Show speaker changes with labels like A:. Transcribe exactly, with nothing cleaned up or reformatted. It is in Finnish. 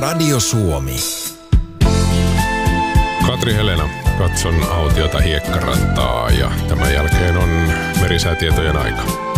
A: Radio Suomi.
B: Katri Helena, katson autiota hiekkarantaa ja tämän jälkeen on merisäätietojen aika.